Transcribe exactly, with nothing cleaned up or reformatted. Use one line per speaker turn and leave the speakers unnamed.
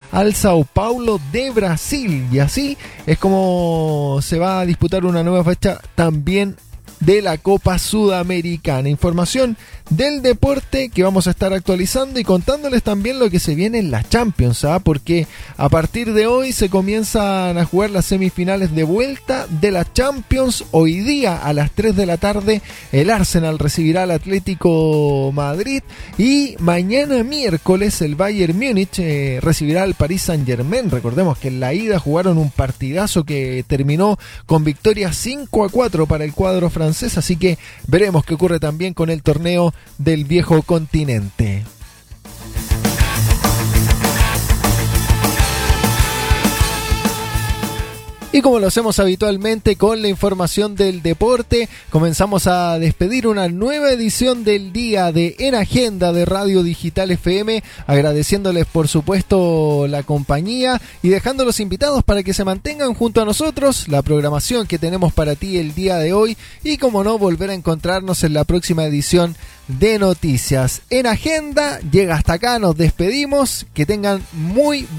al Sao Paulo de Brasil. Y así es como se va a disputar una nueva fecha también de la Copa Sudamericana. Información del deporte que vamos a estar actualizando y contándoles también lo que se viene en la Champions, ¿ah? Porque a partir de hoy se comienzan a jugar las semifinales de vuelta de la Champions. Hoy día a las tres de la tarde el Arsenal recibirá al Atlético Madrid y mañana miércoles el Bayern Múnich eh, recibirá al Paris Saint-Germain. Recordemos que en la ida jugaron un partidazo que terminó con victoria cinco a cuatro para el cuadro francés, así que veremos qué ocurre también con el torneo del viejo continente. Y como lo hacemos habitualmente con la información del deporte, comenzamos a despedir una nueva edición del día de En Agenda de Radio Digital F M, agradeciéndoles por supuesto la compañía y dejándolos invitados para que se mantengan junto a nosotros, la programación que tenemos para ti el día de hoy y como no, volver a encontrarnos en la próxima edición de noticias. En Agenda llega hasta acá, nos despedimos, que tengan muy